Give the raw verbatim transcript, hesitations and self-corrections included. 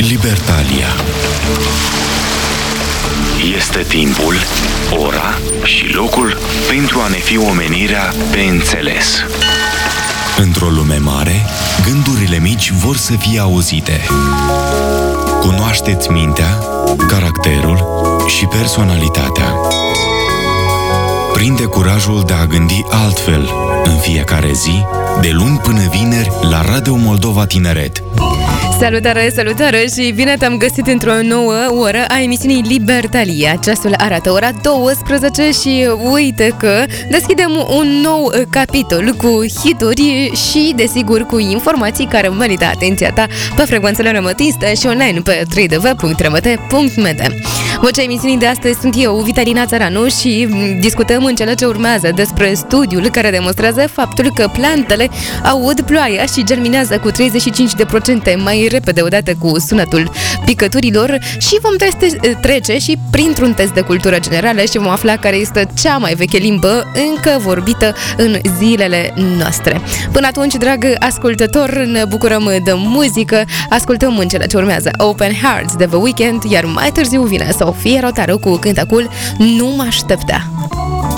Libertalia. Este timpul, ora și locul pentru a ne fi omenirea pe înțeles. Într-o lume mare, gândurile mici vor să fie auzite. Cunoașteți mintea, caracterul și personalitatea. Prinde curajul de a gândi altfel în fiecare zi, de luni până vineri, la Radio Moldova Tineret. Salutare, salutare și bine te-am găsit într-o nouă oră a emisiunii Libertalia. Ceasul arată ora douăsprezece și uite că deschidem un nou capitol cu hituri și, desigur, cu informații care merită atenția ta pe frecvențele rămătiste și online pe w w w punct r m t punct m d. Vocea emisiunii de astăzi sunt eu, Vitalina Țăranu, și discutăm în cele ce urmează despre studiul care demonstrează faptul că plantele aud ploaia și germinează cu treizeci și cinci la sută mai repede odată cu sunetul picăturilor și vom teste, trece și printr-un test de cultură generală și vom afla care este cea mai veche limbă încă vorbită în zilele noastre. Până atunci, drag ascultător, ne bucurăm de muzică, ascultăm în cele ce urmează Open Hearts de The Weeknd, iar mai târziu vine Sofia Rotaru cu cântecul Nu mă aștepta.